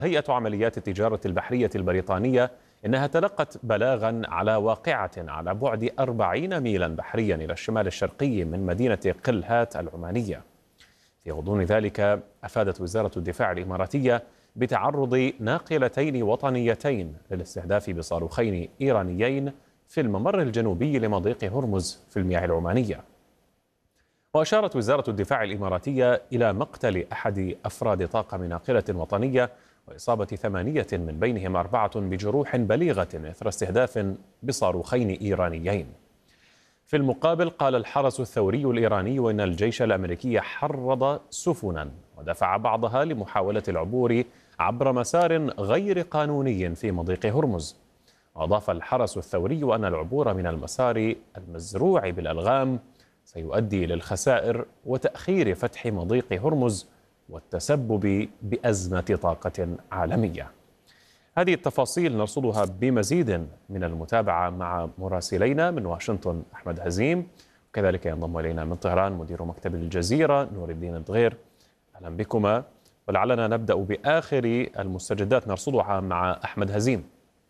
هيئة عمليات التجارة البحرية البريطانية إنها تلقت بلاغا على واقعة على بعد 40 ميلا بحريا إلى الشمال الشرقي من مدينة قلهات العمانية. في غضون ذلك أفادت وزارة الدفاع الإماراتية بتعرض ناقلتين وطنيتين للاستهداف بصاروخين إيرانيين في الممر الجنوبي لمضيق هرمز في المياه العمانية. وأشارت وزارة الدفاع الإماراتية إلى مقتل أحد أفراد طاقم ناقلة وطنية وإصابة 8 من بينهم 4 بجروح بليغة إثر استهداف بصاروخين إيرانيين. في المقابل قال الحرس الثوري الإيراني إن الجيش الأمريكي حرض سفنا ودفع بعضها لمحاولة العبور عبر مسار غير قانوني في مضيق هرمز. وأضاف الحرس الثوري أن العبور من المسار المزروع بالألغام سيؤدي للخسائر وتأخير فتح مضيق هرمز والتسبب بأزمة طاقة عالمية. هذه التفاصيل نرصدها بمزيد من المتابعة مع مراسلينا من واشنطن أحمد هزيم، وكذلك ينضم إلينا من طهران مدير مكتب الجزيرة نور الدين الدغير. أهلا بكما، ولعلنا نبدأ بآخر المستجدات نرصدها مع أحمد هزيم.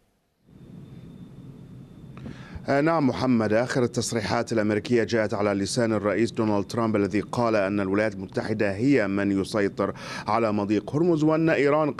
نعم محمد، آخر التصريحات الأمريكية جاءت على لسان الرئيس دونالد ترامب الذي قال أن الولايات المتحدة هي من يسيطر على مضيق هرمز، وأن إيران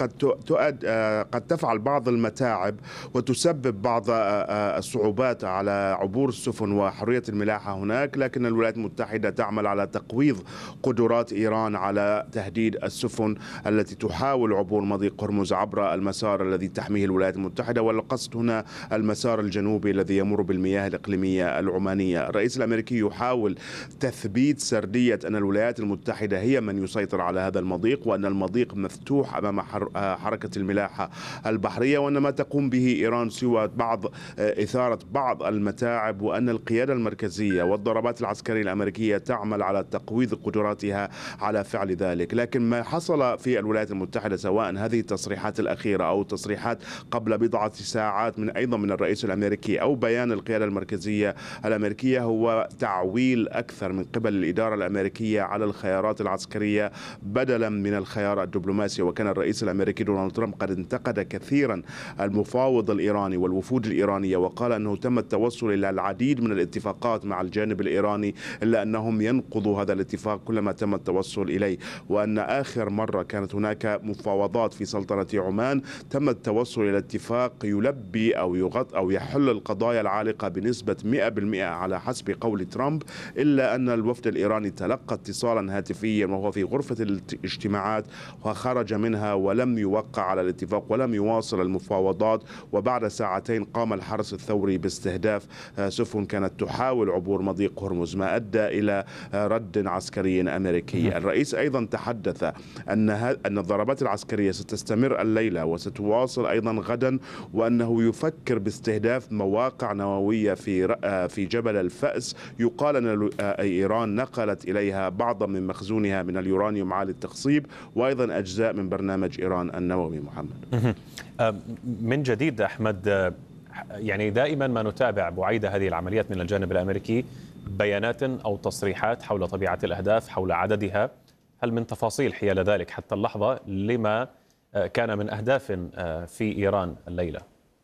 قد تفعل بعض المتاعب وتسبب بعض الصعوبات على عبور السفن وحرية الملاحة هناك، لكن الولايات المتحدة تعمل على تقويض قدرات إيران على تهديد السفن التي تحاول عبور مضيق هرمز عبر المسار الذي تحميه الولايات المتحدة، والقصد هنا المسار الجنوبي الذي يمر بالمياه الإقليمية العمانية. الرئيس الأمريكي يحاول تثبيت سردية أن الولايات المتحدة هي من يسيطر على هذا المضيق، وأن المضيق مفتوح أمام حركة الملاحة البحرية، وأن ما تقوم به إيران سوى إثارة بعض المتاعب، وأن القيادة المركزية والضربات العسكرية الأمريكية تعمل على تقويض قدراتها على فعل ذلك. لكن ما حصل في الولايات المتحدة سواء هذه التصريحات الأخيرة أو تصريحات قبل بضعة ساعات أيضا من الرئيس الأمريكي أو بيان القيادة المركزية الأمريكية هو تعويل أكثر من قبل الإدارة الأمريكية على الخيارات العسكرية بدلا من الخيار الدبلوماسي. وكان الرئيس الأمريكي دونالد ترامب قد انتقد كثيرا المفاوض الإيراني والوفود الإيرانية، وقال أنه تم التوصل إلى العديد من الاتفاقات مع الجانب الإيراني إلا أنهم ينقضوا هذا الاتفاق كلما تم التوصل إليه، وأن آخر مرة كانت هناك مفاوضات في سلطنة عمان تم التوصل إلى اتفاق يلبي أو يغطي أو يحل القضايا العالقة بنسبة 100% على حسب قول ترامب، إلا أن الوفد الإيراني تلقى اتصالا هاتفيا وهو في غرفة الاجتماعات وخرج منها ولم يوقع على الاتفاق ولم يواصل المفاوضات. وبعد ساعتين قام الحرس الثوري باستهداف سفن كانت تحاول عبور مضيق هرمز، ما أدى إلى رد عسكري أمريكي. الرئيس أيضا تحدث أن الضربات العسكرية ستستمر الليلة وستواصل أيضا غدا، وأنه يفكر باستهداف مواقع نووية في جبل الفأس يقال أن إيران نقلت إليها بعضا من مخزونها من اليورانيوم عالي التخصيب، وأيضا أجزاء من برنامج إيران النووي. محمد، من جديد أحمد، يعني دائما ما نتابع بعيد هذه العمليات من الجانب الأمريكي بيانات أو تصريحات حول طبيعة الأهداف، حول عددها. هل من تفاصيل حيال ذلك حتى اللحظة لما كان من أهداف في إيران الليلة؟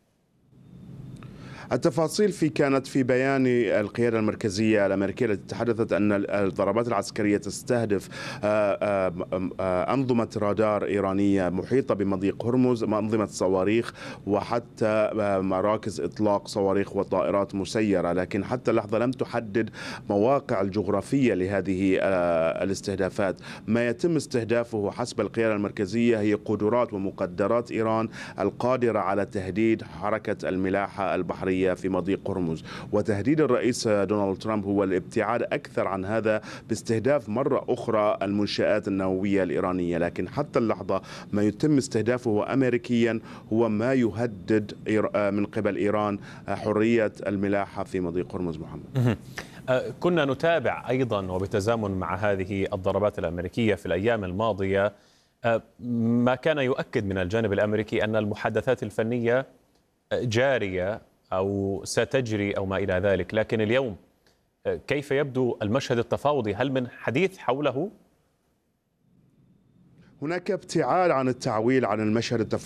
التفاصيل كانت في بيان القيادة المركزية الأمريكية التي تحدثت أن الضربات العسكرية تستهدف أنظمة رادار إيرانية محيطة بمضيق هرمز، أنظمة صواريخ وحتى مراكز إطلاق صواريخ وطائرات مسيرة، لكن حتى اللحظة لم تحدد مواقع الجغرافية لهذه الاستهدافات. ما يتم استهدافه حسب القيادة المركزية هي قدرات ومقدرات إيران القادرة على تهديد حركة الملاحة البحرية في مضيق هرمز. وتهديد الرئيس دونالد ترامب هو الابتعاد أكثر عن هذا باستهداف مرة أخرى المنشآت النووية الإيرانية، لكن حتى اللحظة ما يتم استهدافه أمريكيا هو ما يهدد من قبل إيران حرية الملاحة في مضيق هرمز. محمد، كنا نتابع أيضا وبتزامن مع هذه الضربات الأمريكية في الأيام الماضية ما كان يؤكد من الجانب الأمريكي أن المحادثات الفنية جارية أو ستجري أو ما إلى ذلك، لكن اليوم كيف يبدو المشهد التفاوضي؟ هل من حديث حوله؟ هناك ابتعاد عن التعويل عن المشهد التفاوضي